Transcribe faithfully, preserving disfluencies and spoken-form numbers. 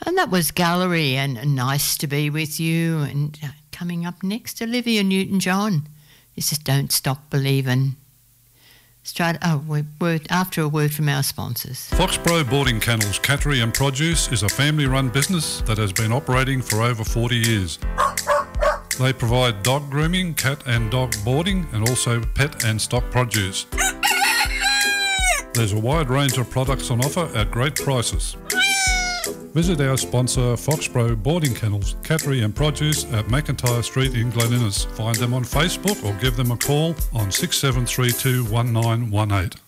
And that was Gallery, and nice to be with you. And uh, coming up next, Olivia Newton-John. This is Don't Stop Believin'. Straight, oh, word, after a word from our sponsors. Foxborough Boarding Kennels, Cattery and Produce is a family-run business that has been operating for over forty years. They provide dog grooming, cat and dog boarding, and also pet and stock produce. There's a wide range of products on offer at great prices. Visit our sponsor Foxborough Boarding Kennels, Cattery and Produce at McIntyre Street in Glen Innes. Find them on Facebook or give them a call on six seven three two one nine one eight.